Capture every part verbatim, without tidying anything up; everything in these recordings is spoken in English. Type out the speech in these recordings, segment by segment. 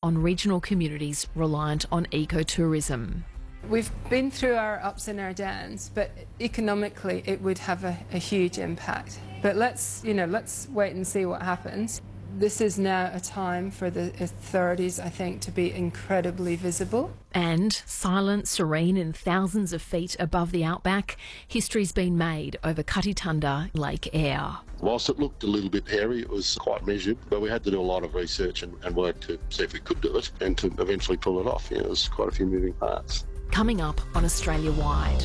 on regional communities reliant on ecotourism. We've been through our ups and our downs, but economically it would have a, a huge impact. But let's, you know, let's wait and see what happens. This is now a time for the authorities, I think, to be incredibly visible. And silent, serene and thousands of feet above the outback, history's been made over Cutitunda Lake Eyre. Whilst it looked a little bit hairy, it was quite measured, but we had to do a lot of research and, and work to see if we could do it and to eventually pull it off. You know, there's quite a few moving parts. Coming up on Australia Wide.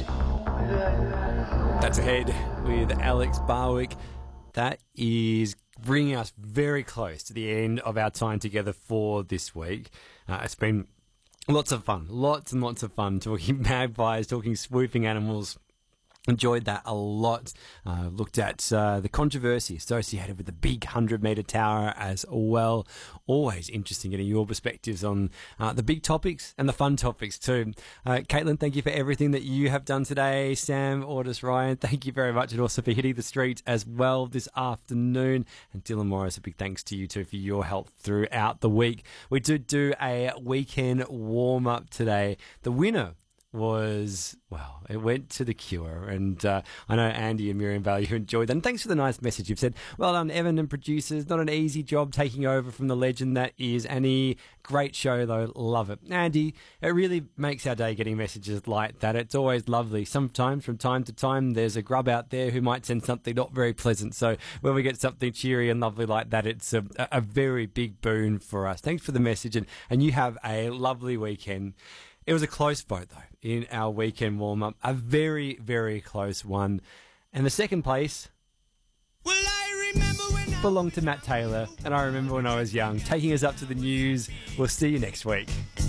That's ahead with Alex Barwick. That is bringing us very close to the end of our time together for this week. Uh, it's been lots of fun, lots and lots of fun talking magpies, talking swooping animals. Enjoyed that a lot. Uh, looked at uh, the controversy associated with the big hundred metre tower as well. Always interesting getting your perspectives on uh, the big topics and the fun topics too. Uh, Caitlin, thank you for everything that you have done today. Sam, Ordis, Ryan, thank you very much, and also for hitting the streets as well this afternoon. And Dylan Morris, a big thanks to you too for your help throughout the week. We did do a weekend warm up today. The winner was, well, it went to The Cure, and uh, I know Andy and Miriam Valley who enjoyed that. And thanks for the nice message you've said. Well done, Evan and producers. Not an easy job taking over from the legend that is Annie. Great show, though. Love it. Andy, it really makes our day getting messages like that. It's always lovely. Sometimes, from time to time, there's a grub out there who might send something not very pleasant. So when we get something cheery and lovely like that, it's a, a very big boon for us. Thanks for the message, and, and you have a lovely weekend. It was a close vote, though, in our weekend warm-up. A very, very close one. And the second place well, I remember when belonged to Matt Taylor. And I remember when I was young. Taking us up to the news. We'll see you next week.